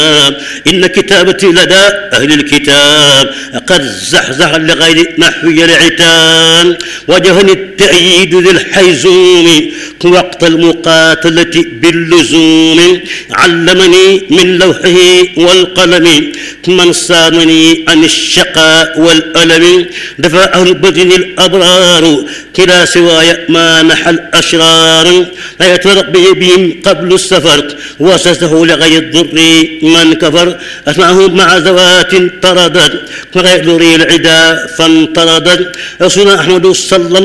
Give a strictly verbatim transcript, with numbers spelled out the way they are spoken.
إن كتابتي لدى أهل الكتاب قد زحزح لغير نحوي العتاب وجهني التأييد ذي الحيزوم وقت المقاتلة باللزوم علمني من لوحه والقلم من صانني عن الشقاء والألم دفع أهل بدن الأبرار كلا سواي ما نحى الأشرار لا يتفرق بهم قبل السفر وسسه لغير الضر من كفر أسمعهم مع زوات طردت وغير العدا فانطردت رسولنا أحمد صلى